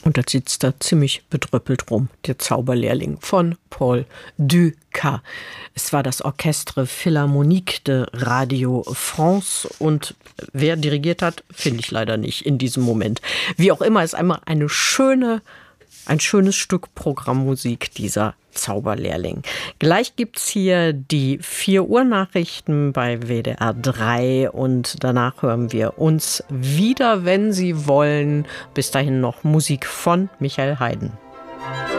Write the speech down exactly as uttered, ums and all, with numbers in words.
Und da sitzt er ziemlich bedröppelt rum, der Zauberlehrling von Paul Dukas. Es war das Orchestre Philharmonique de Radio France und wer dirigiert hat, finde ich leider nicht in diesem Moment. Wie auch immer, ist einmal eine schöne, ein schönes Stück Programmmusik, dieser Zauberlehrling. Gleich gibt's hier die vier Uhr Nachrichten bei W D R drei und danach hören wir uns wieder, wenn Sie wollen. Bis dahin noch Musik von Michael Haydn.